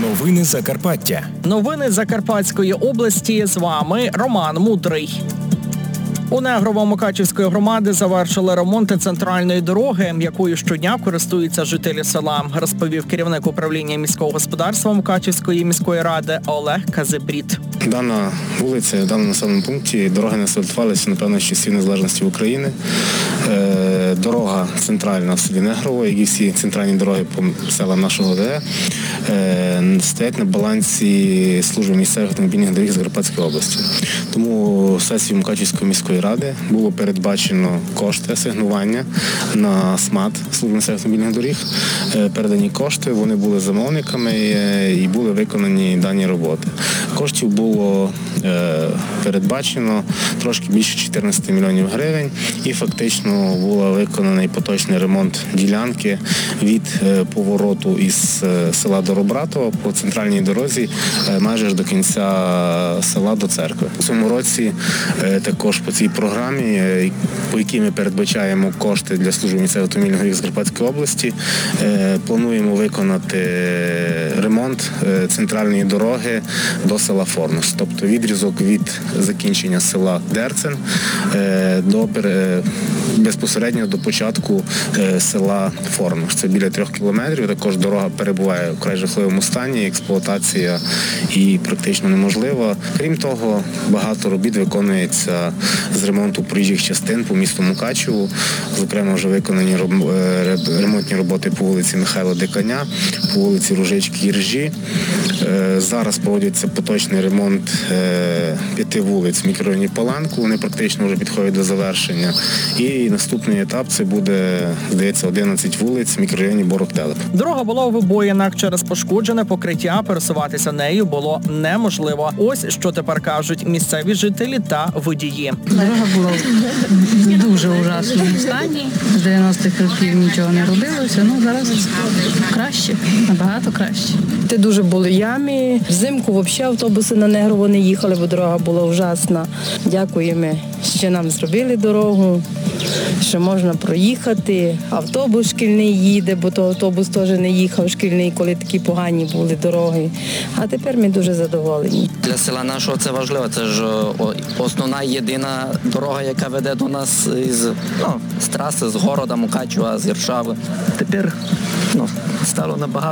Новини Закарпаття. Новини Закарпатської області. З вами Роман Мудрий. У Негрово Мукачівської громади завершили ремонт центральної дороги, якою щодня користуються жителі села, розповів керівник управління міського господарства Мукачівської міської ради Олег Казибрід. Дана вулиця в даному населеному пункті дороги не асфальтувалися, напевно, з часів незалежності України. Дорога центральна в селі Негрово, як і всі центральні дороги по селам нашого ОДЕ, стоять на балансі служби місцевих автомобільних доріг Закарпатської області. Тому сесією Мукачівської міської ради було передбачено кошти асигнування на СМАТ, службу місцевих автомобільних доріг. Передані кошти, вони були замовниками і були виконані дані роботи. Коштів було передбачено трошки більше 14 мільйонів гривень і фактично був виконаний поточний ремонт ділянки від повороту із села Доробратова по центральній дорозі майже ж до кінця села до церкви. У цьому році також по цій програмі, по якій ми передбачаємо кошти для служби місцевих автомобільних доріг Закарпатської області, плануємо виконати ремонт центральної дороги до села Форнус. Тобто відрізок від закінчення села Дерцен безпосередньо до початку села Форнус. Це біля 3 кілометрів. Також дорога перебуває в вкрай жахливому стані, експлуатація і практично неможлива. Крім того, багато робіт виконується з ремонту проїжджих частин по місту Мукачеву. Зокрема, вже виконані ремонтні роботи по вулиці Михайла Диканя, по вулиці Ружички Іржі. Зараз проводиться поточний ремонт 5 вулиць в мікрорайоні Паланку. Вони практично вже підходять до завершення. І наступний етап – це буде, здається, 11 вулиць в мікрорайоні Борок-Телеп. Дорога була у вибоїнах. Через пошкоджене покриття пересуватися нею було неможливо. Ось що тепер кажуть місцеві жителі та водії. Дорога була в дуже ужасному стані. З 90-х років нічого не робилося. Зараз краще, набагато краще. Це дуже були ями. Взимку взагалі автобуси на Негрово не їхали, бо дорога була ужасна. Дякуємо, що нам зробили дорогу, що можна проїхати. Автобус шкільний їде, бо то автобус теж не їхав шкільний, коли такі погані були дороги. А тепер ми дуже задоволені. Для села нашого це важливо. Це ж основна єдина дорога, яка веде до нас з траси, з города Мукачева, з Іршави. Тепер стало набагато